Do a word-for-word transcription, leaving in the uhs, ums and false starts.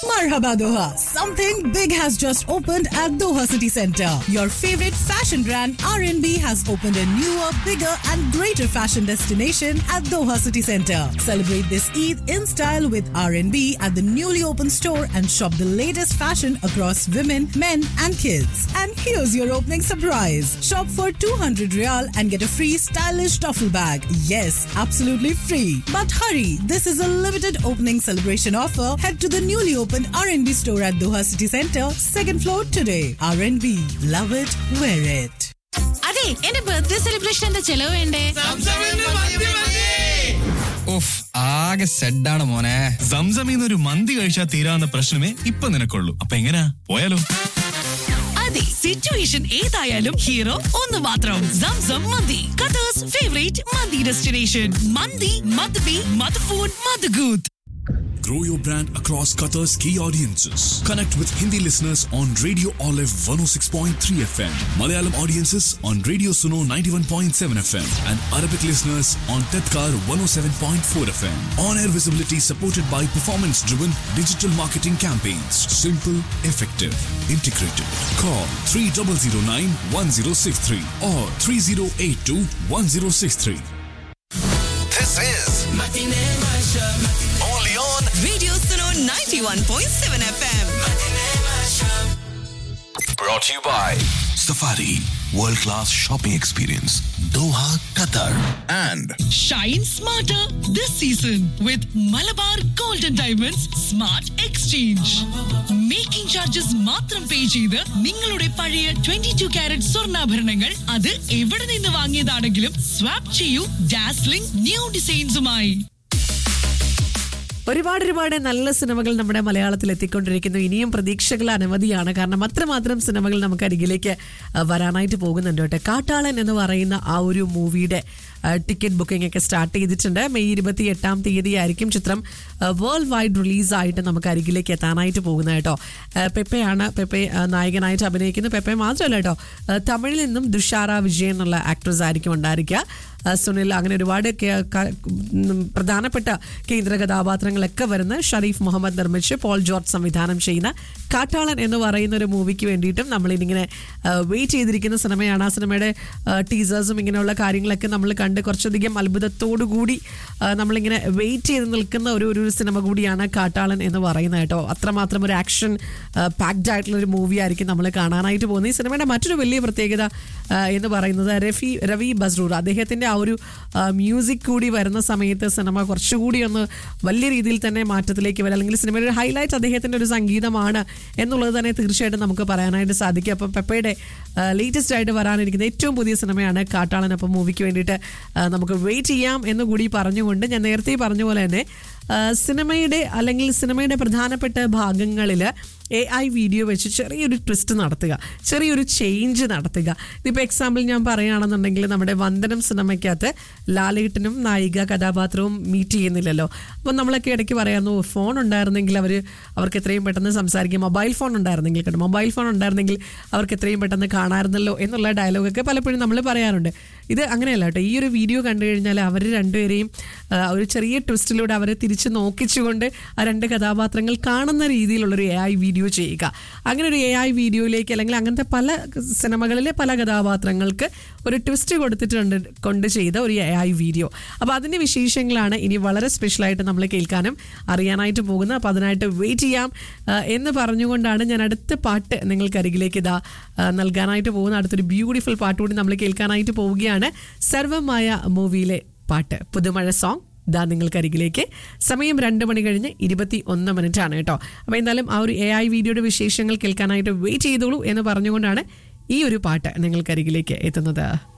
Marhaba Doha. Something big has just opened at Doha City Centre. Your favorite fashion brand R and B has opened a newer, bigger and greater fashion destination at Doha City Centre. Celebrate this Eid in style with R and B at the newly opened store and shop the latest fashion across women, men and kids. And here's your opening surprise. Shop for two hundred Riyal and get a free stylish duffel bag. Yes, absolutely free. But hurry, this is a limited opening celebration offer. Head to the newly opened R and B store at Doha City Centre, second floor today. R and B, love it, wear it. അതെ, എന്റെ birthday സെലിബ്രേഷന്റെ ചെലവ് വേണ്ടേ? ഉഫ്, ആകെ സെഡാണ് മോനെ. സംസമിന്ന് ഒരു മന്തി കഴിച്ചാൽ തീരാവുന്ന പ്രശ്നമേ ഇപ്പൊ നിനക്കുള്ളൂ. അപ്പൊ എങ്ങനാ, പോയാലോ? അതെ, സിറ്റുവേഷൻ ഏതായാലും ഹീറോ ഒന്ന് മാത്രം. Zamzam mandi, Qatar's favourite mandi destination. Mandi madbi മദ്ഫൂൺ മദ്ഗൂത്ത്. Grow your brand across Qatar's key audiences. Connect with Hindi listeners on Radio Olive one oh six point three F M, Malayalam audiences on Radio Suno ninety-one point seven F M, and Arabic listeners on Tadkar one oh seven point four F M. On-air visibility supported by performance-driven digital marketing campaigns. Simple, effective, integrated. Call three zero zero nine one zero six three or three zero eight two one zero six three. This is only on Radio Suno ninety-one point seven F M. brought to you by Safari World Class Shopping Experience, Doha, Qatar, and Shine smarter this season with Malabar Golden Diamonds Smart Exchange. Making charges മാത്രം പേ ചെയ്ത് നിങ്ങളുടെ പഴയ twenty two carrot സ്വർണ്ണാഭരണങ്ങൾ അത് എവിടെ നിന്ന് വാങ്ങിയതാണെങ്കിലും swap ചെയ്യൂ dazzling new ഡിസൈൻസുമായി. ഒരുപാട് ഒരുപാട് നല്ല സിനിമകൾ നമ്മുടെ മലയാളത്തിൽ എത്തിക്കൊണ്ടിരിക്കുന്നു. ഇനിയും പ്രതീക്ഷകൾ അനവധിയാണ്. കാരണം അത്രമാത്രം സിനിമകൾ നമുക്ക് അരികിലേക്ക് വരാനായിട്ട് പോകുന്നുണ്ട് കേട്ടോ. കാട്ടാളൻ എന്ന് പറയുന്ന ആ ഒരു മൂവിയുടെ ടിക്കറ്റ് ബുക്കിംഗ് ഒക്കെ സ്റ്റാർട്ട് ചെയ്തിട്ടുണ്ട്. മെയ് ഇരുപത്തി എട്ടാം തീയതി ആയിരിക്കും ചിത്രം വേൾഡ് വൈഡ് റിലീസായിട്ട് നമുക്ക് അരികിലേക്ക് എത്താനായിട്ട് പോകുന്നത് കേട്ടോ. പെപ്പയാണ് പെപ്പെ നായകനായിട്ട് അഭിനയിക്കുന്നത്. പെപ്പെ മാത്രമല്ല കേട്ടോ, തമിഴിൽ നിന്നും ദുഷാര വിജയൻ എന്നുള്ള ആക്ട്രസ് ആയിരിക്കും ഉണ്ടായിരിക്കുക. സുനിൽ, അങ്ങനെ ഒരുപാട് പ്രധാനപ്പെട്ട കേന്ദ്ര കഥാപാത്രങ്ങളൊക്കെ വരുന്ന ഷരീഫ് മുഹമ്മദ് നിർമ്മിച്ച് പോൾ ജോർജ് സംവിധാനം ചെയ്യുന്ന കാട്ടാളൻ എന്ന് പറയുന്ന ഒരു മൂവിക്ക് വേണ്ടിയിട്ടും നമ്മളിങ്ങനെ വെയിറ്റ് ചെയ്തിരിക്കുന്ന സിനിമയാണ്. ആ സിനിമയുടെ ടീസേഴ്സും ഇങ്ങനെയുള്ള കാര്യങ്ങളൊക്കെ നമ്മൾ കണ്ട് കുറച്ചധികം അത്ഭുതത്തോടു കൂടി നമ്മളിങ്ങനെ വെയിറ്റ് ചെയ്ത് നിൽക്കുന്ന ഒരു ഒരു സിനിമ കൂടിയാണ് കാട്ടാളൻ എന്ന് പറയുന്നത് കേട്ടോ. അത്രമാത്രം ഒരു ആക്ഷൻ പാക്ഡ് ആയിട്ടുള്ള ഒരു മൂവി ആയിരിക്കും നമ്മൾ കാണാനായിട്ട് പോകുന്നത്. ഈ സിനിമയുടെ മറ്റൊരു വലിയ പ്രത്യേകത എന്ന് പറയുന്നത് രഫി രവി ബസ്രൂർ അദ്ദേഹത്തിൻ്റെ ആ ഒരു മ്യൂസിക് കൂടി വരുന്ന സമയത്ത് സിനിമ കുറച്ചുകൂടി ഒന്ന് വലിയ രീതിയിൽ തന്നെ മാറ്റത്തിലേക്ക് വരും. അല്ലെങ്കിൽ സിനിമയുടെ ഒരു ഹൈലൈറ്റ് അദ്ദേഹത്തിൻ്റെ ഒരു സംഗീതമാണ് എന്നുള്ളത് തന്നെ തീർച്ചയായിട്ടും നമുക്ക് പറയാനായിട്ട് സാധിക്കും. അപ്പം പെപ്പയുടെ ലേറ്റസ്റ്റ് ആയിട്ട് വരാനിരിക്കുന്ന ഏറ്റവും പുതിയ സിനിമയാണ് കാട്ടാളൻ. അപ്പം മൂവിക്ക് വേണ്ടിയിട്ട് നമുക്ക് വെയിറ്റ് ചെയ്യാം എന്നുകൂടി പറഞ്ഞുകൊണ്ട് ഞാൻ നേരത്തെ പറഞ്ഞ പോലെ തന്നെ സിനിമയുടെ അല്ലെങ്കിൽ സിനിമയുടെ പ്രധാനപ്പെട്ട ഭാഗങ്ങളിൽ എ ഐ വീഡിയോ വെച്ച് ചെറിയൊരു ട്വിസ്റ്റ് നടത്തുക, ചെറിയൊരു ചേഞ്ച് നടത്തുക. ഇതിപ്പോൾ എക്സാമ്പിൾ ഞാൻ പറയുകയാണെന്നുണ്ടെങ്കിൽ നമ്മുടെ വന്ദനം സിനിമയ്ക്കകത്ത് ലാലേട്ടനും നായിക കഥാപാത്രവും മീറ്റ് ചെയ്യുന്നില്ലല്ലോ. അപ്പം നമ്മളൊക്കെ ഇടയ്ക്ക് പറയാമായിരുന്നു ഫോൺ ഉണ്ടായിരുന്നെങ്കിൽ അവർ അവർക്ക് എത്രയും പെട്ടെന്ന് സംസാരിക്കും, മൊബൈൽ ഫോൺ ഉണ്ടായിരുന്നെങ്കിൽ കേട്ടോ മൊബൈൽ ഫോൺ ഉണ്ടായിരുന്നെങ്കിൽ അവർക്ക് എത്രയും പെട്ടെന്ന് കാണാമായിരുന്നല്ലോ എന്നുള്ള ഡയലോഗൊക്കെ പലപ്പോഴും നമ്മൾ പറയാറുണ്ട്. ഇത് അങ്ങനെയല്ല കേട്ടോ. ഈ ഒരു വീഡിയോ കണ്ടു കഴിഞ്ഞാൽ അവർ രണ്ടുപേരെയും ഒരു ചെറിയ ട്വിസ്റ്റിലൂടെ അവരെ തിരിച്ച് നോക്കിച്ചുകൊണ്ട് ആ രണ്ട് കഥാപാത്രങ്ങൾ കാണുന്ന രീതിയിലുള്ളൊരു എ ഐ വീഡിയോ ചെയ്യുക. അങ്ങനെ ഒരു എ ഐ വീഡിയോയിലേക്ക് അല്ലെങ്കിൽ അങ്ങനത്തെ പല സിനിമകളിലെ പല കഥാപാത്രങ്ങൾക്ക് ഒരു ട്വിസ്റ്റ് കൊടുത്തിട്ടുണ്ട് കൊണ്ട് ചെയ്ത ഒരു എ ഐ വീഡിയോ. അപ്പോൾ അതിൻ്റെ വിശേഷങ്ങളാണ് ഇനി വളരെ സ്പെഷ്യലായിട്ട് നമ്മൾ കേൾക്കാനും അറിയാനായിട്ട് പോകുന്നത്. അപ്പോൾ അതിനായിട്ട് വെയിറ്റ് ചെയ്യാം എന്ന് പറഞ്ഞുകൊണ്ടാണ് ഞാൻ അടുത്ത പാട്ട് നിങ്ങൾക്കരികിലേക്ക് ഇതാ നൽകാനായിട്ട് പോകുന്നത്. അടുത്തൊരു ബ്യൂട്ടിഫുൾ പാട്ട് കൂടി നമ്മൾ കേൾക്കാനായിട്ട് പോവുകയാണ്. സർവമായ മൂവിയിലെ പാട്ട്, പുതുമഴ സോങ് ദാ നിങ്ങൾക്കരികിലേക്ക്. സമയം രണ്ട് മണി കഴിഞ്ഞ് ഇരുപത്തി ഒന്ന് മിനിറ്റ് ആണ് കേട്ടോ. അപ്പോൾ എന്തായാലും ആ ഒരു എ ഐ വീഡിയോയുടെ വിശേഷങ്ങൾ കേൾക്കാനായിട്ട് വെയിറ്റ് ചെയ്തോളൂ എന്ന് പറഞ്ഞുകൊണ്ടാണ് ഈ ഒരു പാട്ട് നിങ്ങൾക്കരികിലേക്ക് എത്തുന്നത്.